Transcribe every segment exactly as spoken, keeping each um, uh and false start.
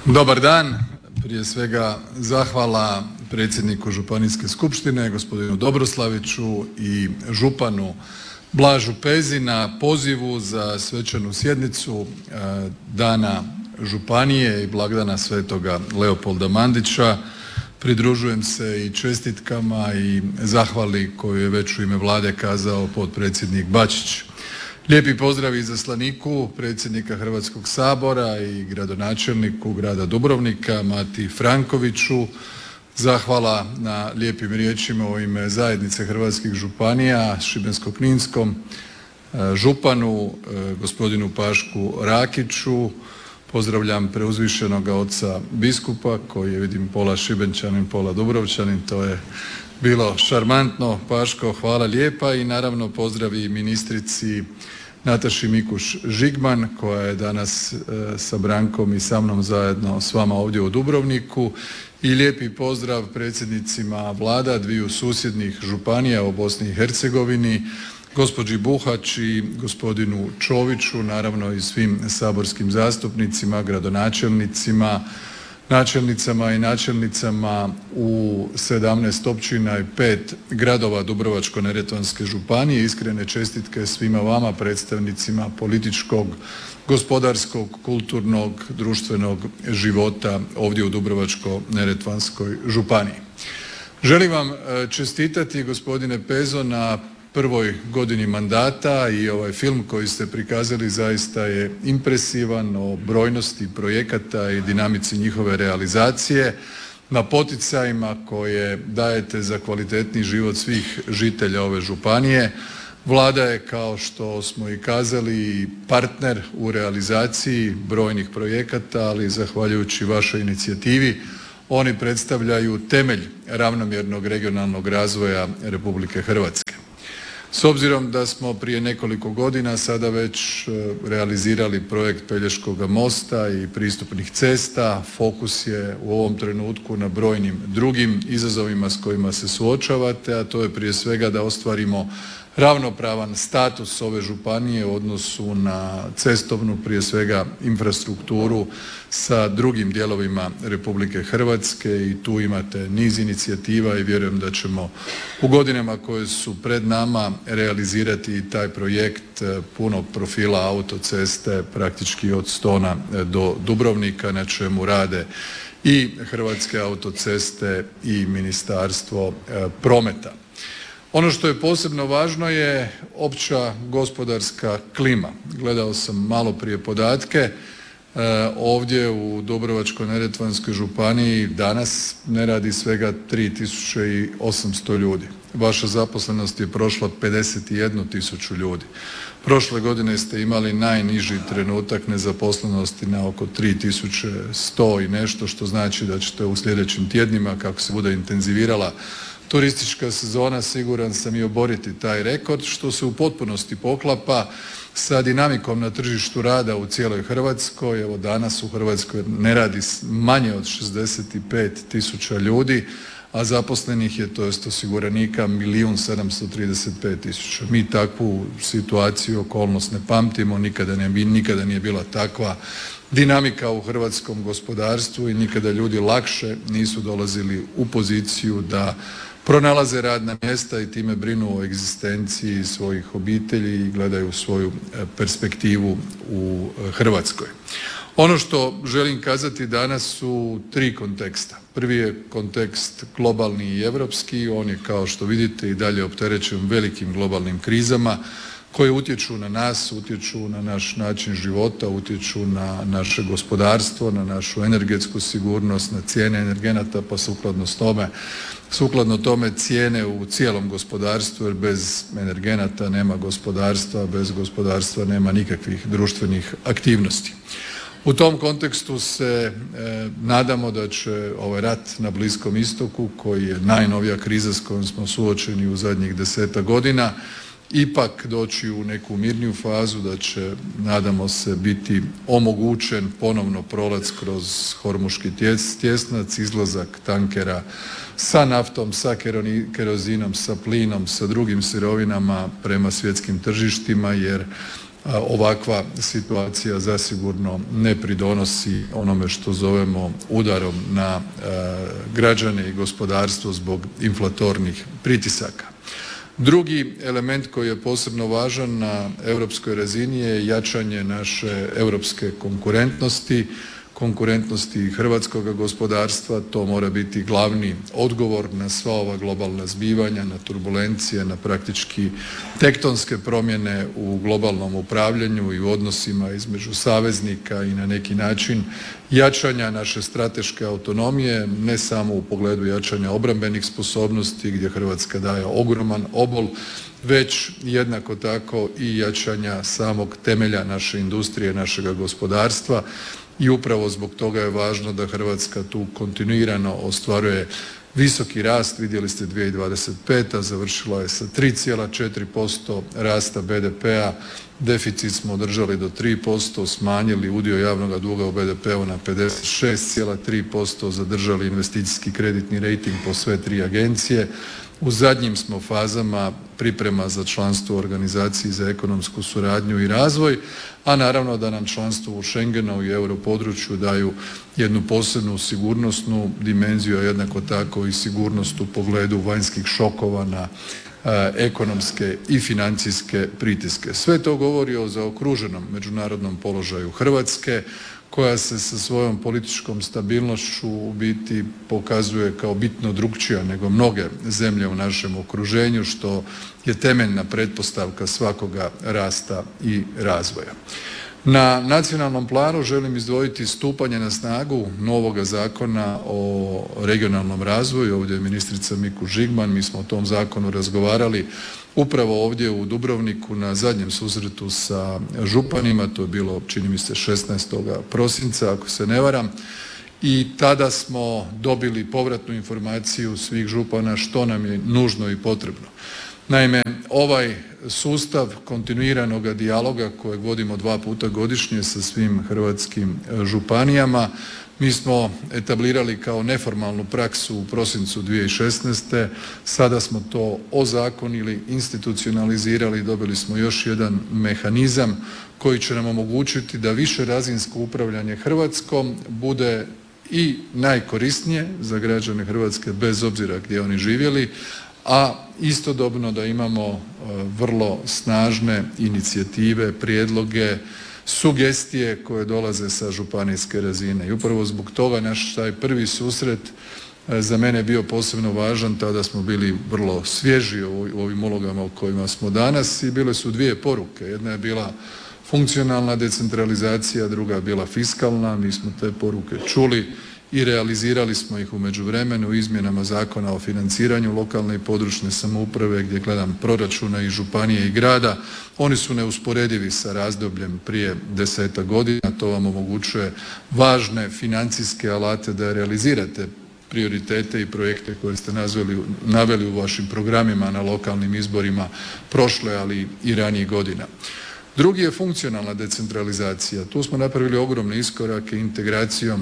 Dobar dan. Prije svega zahvala predsjedniku Županijske skupštine gospodinu Dobroslaviću i županu Blažu Pezi na pozivu za svečanu sjednicu Dana županije i blagdana Svetoga Leopolda Mandića. Pridružujem se i čestitkama i zahvali koju je već u ime Vlade kazao potpredsjednik Bačić. Lijepi pozdrav izaslaniku predsjednika Hrvatskog sabora i gradonačelniku grada Dubrovnika Mati Frankoviću. Zahvala na lijepim riječima u ime zajednice hrvatskih županija, Šibensko-kninskom županu gospodinu Pašku Rakiću. Pozdravljam preuzvišenoga oca biskupa koji je, vidim, pola Šibenčanin, pola Dubrovčanin. To je bilo šarmantno. Paško, hvala lijepa. I naravno pozdrav i ministrici Nataši Mikuš Žigman koja je danas sa Brankom i sa mnom zajedno s vama ovdje u Dubrovniku. I lijepi pozdrav predsjednicima vlada dviju susjednih županija u Bosni i Hercegovini, gospođi Buhač i gospodinu Čoviću, naravno i svim saborskim zastupnicima, gradonačelnicima, načelnicama i načelnicama u sedamnaest općina i pet gradova Dubrovačko-neretvanske županije. Iskrene čestitke svima vama, predstavnicima političkog, gospodarskog, kulturnog, društvenog života ovdje u Dubrovačko-neretvanskoj županiji. Želim vam čestitati, gospodine Pezo, na prvoj godini mandata i ovaj film koji ste prikazali zaista je impresivan o brojnosti projekata i dinamici njihove realizacije, na poticajima koje dajete za kvalitetniji život svih žitelja ove županije. Vlada je, kao što smo i kazali, partner u realizaciji brojnih projekata, ali zahvaljujući vašoj inicijativi oni predstavljaju temelj ravnomjernog regionalnog razvoja Republike Hrvatske. S obzirom da smo prije nekoliko godina sada već realizirali projekt Pelješkoga mosta i pristupnih cesta, fokus je u ovom trenutku na brojnim drugim izazovima s kojima se suočavate, a to je prije svega da ostvarimo ravnopravan status ove županije u odnosu na cestovnu, prije svega infrastrukturu sa drugim dijelovima Republike Hrvatske i tu imate niz inicijativa i vjerujem da ćemo u godinama koje su pred nama realizirati i taj projekt punog profila autoceste praktički od Stona do Dubrovnika, na čemu rade i Hrvatske autoceste i Ministarstvo prometa. Ono što je posebno važno je opća gospodarska klima. Gledao sam malo prije podatke, ovdje u Dubrovačko-neretvanskoj županiji danas ne radi svega tri tisuće osamsto ljudi. Vaša zaposlenost je prošla pedeset jednu tisuću ljudi. Prošle godine ste imali najniži trenutak nezaposlenosti na oko tri tisuće sto i nešto, što znači da ćete u sljedećim tjednima, kako se bude intenzivirala turistička sezona, siguran sam, i oboriti taj rekord, što se u potpunosti poklapa sa dinamikom na tržištu rada u cijeloj Hrvatskoj. Evo danas u Hrvatskoj ne radi manje od šezdeset pet tisuća ljudi, a zaposlenih je, to jest osiguranika, milijun sedamsto trideset pet tisuća. Mi takvu situaciju, okolnost ne pamtimo, nikada, ne, nikada nije bila takva dinamika u hrvatskom gospodarstvu i nikada ljudi lakše nisu dolazili u poziciju da pronalaze radna mjesta i time brinu o egzistenciji svojih obitelji i gledaju svoju perspektivu u Hrvatskoj. Ono što želim kazati danas su tri konteksta. Prvi je kontekst globalni i europski, on je, kao što vidite, i dalje opterećen velikim globalnim krizama koje utječu na nas, utječu na naš način života, utječu na naše gospodarstvo, na našu energetsku sigurnost, na cijene energenata, pa sukladno tome, sukladno tome cijene u cijelom gospodarstvu, jer bez energenata nema gospodarstva, bez gospodarstva nema nikakvih društvenih aktivnosti. U tom kontekstu se e, nadamo da će ovaj rat na Bliskom istoku, koji je najnovija kriza s kojom smo suočeni u zadnjih desetak godina, ipak doći u neku mirniju fazu, da će, nadamo se, biti omogućen ponovno prolaz kroz Hormuški tjesnac, izlazak tankera sa naftom, sa kerozinom, sa plinom, sa drugim sirovinama prema svjetskim tržištima, jer ovakva situacija zasigurno ne pridonosi onome što zovemo udarom na građane i gospodarstvo zbog inflatornih pritisaka. Drugi element koji je posebno važan na europskoj razini je jačanje naše europske konkurentnosti, konkurentnosti hrvatskog gospodarstva. To mora biti glavni odgovor na sva ova globalna zbivanja, na turbulencije, na praktički tektonske promjene u globalnom upravljanju i u odnosima između saveznika i na neki način jačanja naše strateške autonomije, ne samo u pogledu jačanja obrambenih sposobnosti gdje Hrvatska daje ogroman obol, već jednako tako i jačanja samog temelja naše industrije, našega gospodarstva. I upravo zbog toga je važno da Hrvatska tu kontinuirano ostvaruje visoki rast. Vidjeli ste dvije tisuće dvadeset peta završila je sa tri zarez četiri posto rasta be de pea, deficit smo održali do tri posto, smanjili udio javnog duga u be de peu na pedeset šest zarez tri posto, zadržali investicijski kreditni rejting po sve tri agencije. U zadnjim smo fazama priprema za članstvo u Organizaciji za ekonomsku suradnju i razvoj, a naravno da nam članstvo u Schengenu i europodručju daju jednu posebnu sigurnosnu dimenziju, a jednako tako i sigurnost u pogledu vanjskih šokova na ekonomske i financijske pritiske. Sve to govori o zaokruženom međunarodnom položaju Hrvatske koja se sa svojom političkom stabilnošću u biti pokazuje kao bitno drukčija nego mnoge zemlje u našem okruženju, što je temeljna pretpostavka svakoga rasta i razvoja. Na nacionalnom planu želim izdvojiti stupanje na snagu novoga Zakona o regionalnom razvoju. Ovdje je ministrica Miku Žigman, mi smo o tom zakonu razgovarali upravo ovdje u Dubrovniku na zadnjem susretu sa županima, to je bilo čini mi se šesnaestog prosinca ako se ne varam, i tada smo dobili povratnu informaciju svih župana što nam je nužno i potrebno. Naime, ovaj sustav kontinuiranog dijaloga kojeg vodimo dva puta godišnje sa svim hrvatskim županijama, mi smo etablirali kao neformalnu praksu u prosincu dvije tisuće šesnaeste. Sada smo to ozakonili, institucionalizirali, dobili smo još jedan mehanizam koji će nam omogućiti da višerazinsko upravljanje Hrvatskom bude i najkorisnije za građane Hrvatske bez obzira gdje oni živjeli, a istodobno da imamo vrlo snažne inicijative, prijedloge, sugestije koje dolaze sa županijske razine. I upravo zbog toga naš taj prvi susret za mene je bio posebno važan. Tada smo bili vrlo svježi u ovim ulogama u kojima smo danas i bile su dvije poruke. Jedna je bila funkcionalna decentralizacija, druga je bila fiskalna. Mi smo te poruke čuli i realizirali smo ih u međuvremenu izmjenama Zakona o financiranju lokalne i područne samouprave gdje gledam proračuna i županije i grada. Oni su neusporedivi sa razdobljem prije desetak godina. To vam omogućuje važne financijske alate da realizirate prioritete i projekte koje ste nazvali, naveli u vašim programima na lokalnim izborima prošle, ali i ranijih godina. Drugi je funkcionalna decentralizacija. Tu smo napravili ogromne iskorake integracijom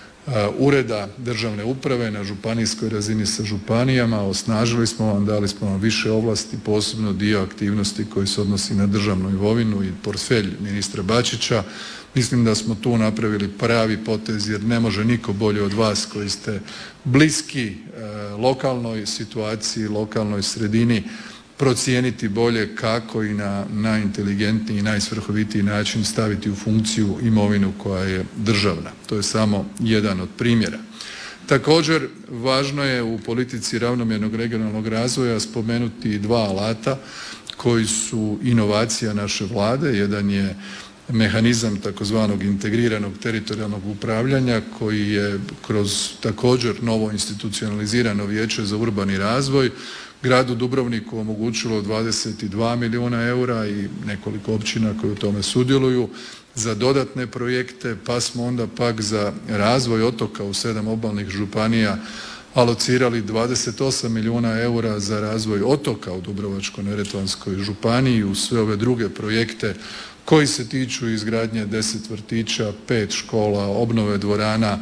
ureda državne uprave na županijskoj razini sa županijama, osnažili smo vam, dali smo vam više ovlasti, posebno dio aktivnosti koji se odnosi na državnu imovinu i portfelj ministra Bačića. Mislim da smo tu napravili pravi potez jer ne može niko bolje od vas koji ste bliski lokalnoj situaciji, lokalnoj sredini procijeniti bolje kako i na najinteligentniji i najsvrhovitiji način staviti u funkciju imovinu koja je državna. To je samo jedan od primjera. Također, važno je u politici ravnomjernog regionalnog razvoja spomenuti dva alata koji su inovacija naše Vlade. Jedan je mehanizam takozvanog integriranog teritorijalnog upravljanja koji je kroz također novo institucionalizirano vijeće za urbani razvoj gradu Dubrovniku omogućilo dvadeset dva milijuna eura i nekoliko općina koje u tome sudjeluju za dodatne projekte, pa smo onda pak za razvoj otoka u sedam obalnih županija alocirali dvadeset osam milijuna eura za razvoj otoka u Dubrovačko-neretvanskoj županiji uz sve ove druge projekte koji se tiču izgradnje deset vrtića, pet škola, obnove dvorana,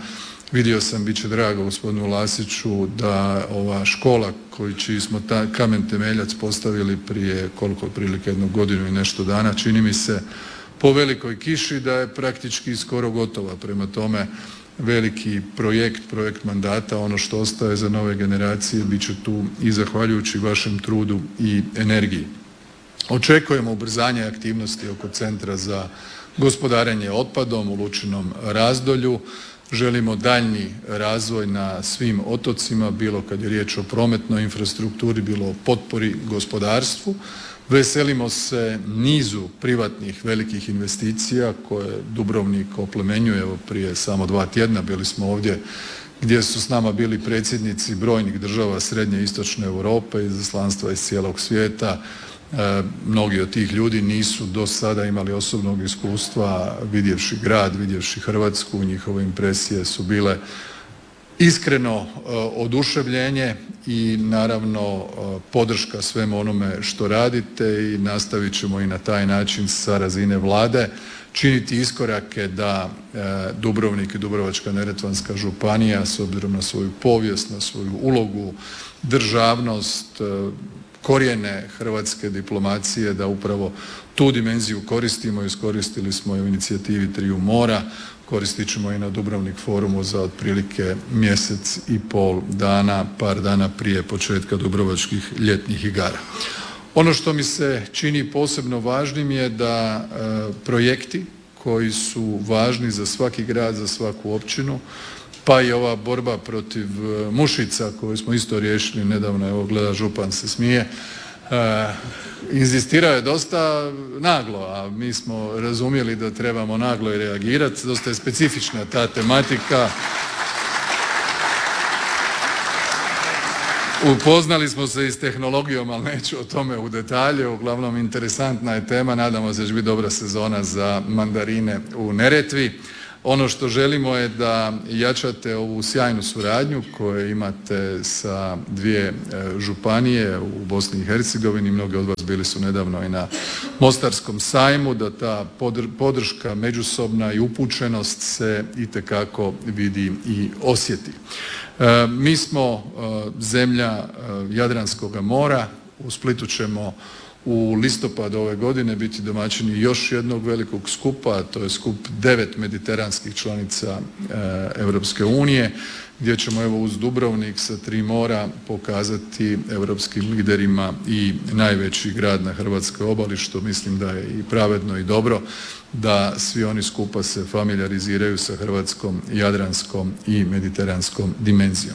Vidio sam, bit će drago gospodinu Lasiću, da ova škola koju čiji smo ta kamen temeljac postavili prije koliko otprilike jednu godinu i nešto dana, čini mi se po velikoj kiši, da je praktički skoro gotova. Prema tome, veliki projekt, projekt mandata, ono što ostaje za nove generacije, bit će tu i zahvaljujući vašem trudu i energiji. Očekujemo ubrzanje aktivnosti oko Centra za gospodarenje otpadom u Lučinom Razdolju. Želimo daljnji razvoj na svim otocima, bilo kad je riječ o prometnoj infrastrukturi, bilo o potpori gospodarstvu. Veselimo se nizu privatnih velikih investicija koje Dubrovnik oplemenjuje. Evo prije samo dva tjedna bili smo ovdje gdje su s nama bili predsjednici brojnih država srednje i istočne Europe, izaslanstva iz cijelog svijeta. E, mnogi od tih ljudi nisu do sada imali osobnog iskustva vidjevši grad, vidjevši Hrvatsku. Njihove impresije su bile iskreno e, oduševljenje i naravno e, podrška svemu onome što radite, i nastavit ćemo i na taj način sa razine Vlade činiti iskorake da e, Dubrovnik i Dubrovačko-neretvanska županija s obzirom na svoju povijest, na svoju ulogu, državnost, e, korijene hrvatske diplomacije, da upravo tu dimenziju koristimo. Iskoristili smo i u inicijativi Triju mora, koristit ćemo i na Dubrovnik forumu za otprilike mjesec i pol dana, par dana prije početka Dubrovačkih ljetnih igara. Ono što mi se čini posebno važnim je da e, projekti koji su važni za svaki grad, za svaku općinu, pa i ova borba protiv mušica koju smo isto riješili nedavno, evo gleda župan se smije, e, inzistirao je dosta naglo, a mi smo razumjeli da trebamo naglo i reagirati. Dosta je specifična ta tematika. Upoznali smo se i s tehnologijom, ali neću o tome u detalje. Uglavnom, interesantna je tema. Nadamo se da će biti dobra sezona za mandarine u Neretvi. Ono što želimo je da jačate ovu sjajnu suradnju koju imate sa dvije županije u Bosni i Hercegovini. Mnogi od vas bili su nedavno i na Mostarskom sajmu, da ta podrška međusobna i upućenost se itekako vidi i osjeti. E, mi smo e, zemlja e, Jadranskoga mora. U Splitu ćemo u listopadu ove godine biti domaćini još jednog velikog skupa, a to je skup devet mediteranskih članica e, Europske unije, gdje ćemo evo uz Dubrovnik sa tri mora pokazati europskim liderima i najveći grad na hrvatskoj obali, što mislim da je i pravedno i dobro, da svi oni skupa se familijariziraju sa hrvatskom, jadranskom i mediteranskom dimenzijom.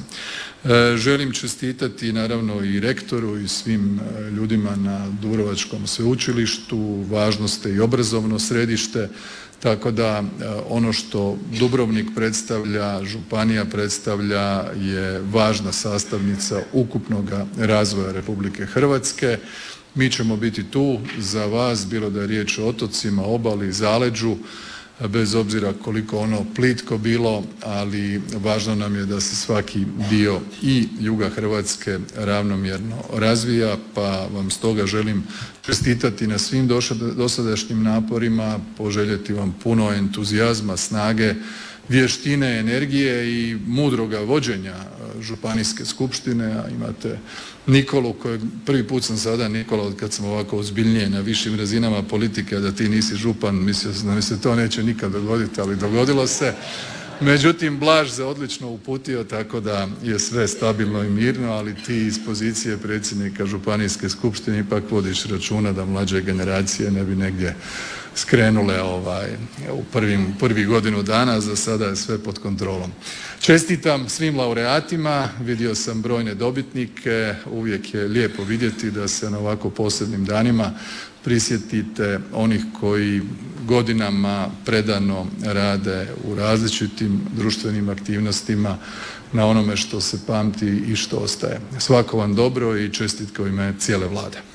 E, želim čestitati naravno i rektoru i svim ljudima na Dubrovačkom sveučilištu. Važno ste i obrazovno središte, tako da ono što Dubrovnik predstavlja, županija predstavlja, je važna sastavnica ukupnog razvoja Republike Hrvatske. Mi ćemo biti tu za vas, bilo da je riječ o otocima, obali, zaleđu, bez obzira koliko ono plitko bilo, ali važno nam je da se svaki dio i juga Hrvatske ravnomjerno razvija, pa vam stoga želim čestitati na svim dosadašnjim naporima, poželjeti vam puno entuzijazma, snage, vještine, energije i mudroga vođenja županijske skupštine. A imate Nikolu kojeg prvi put sam sada, Nikola, od kad sam ovako ozbiljnije na višim razinama politike, da ti nisi župan, mislio sam da mi se to neće nikad dogoditi, ali dogodilo se. Međutim, Blaž se odlično uputio, tako da je sve stabilno i mirno, ali ti iz pozicije predsjednika županijske skupštine ipak vodiš računa da mlađe generacije ne bi negdje skrenule ovaj, u prvim, prvih godinu dana. Za sada je sve pod kontrolom. Čestitam svim laureatima, vidio sam brojne dobitnike, uvijek je lijepo vidjeti da se na ovako posebnim danima prisjetite onih koji godinama predano rade u različitim društvenim aktivnostima na onome što se pamti i što ostaje. Svako vam dobro i čestitke u ime cijele Vlade.